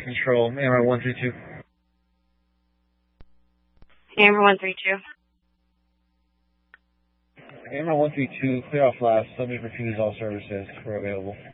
Control, AMR 132. AMR 132. AMR 132, clear off last. Subject refused all services. We're available.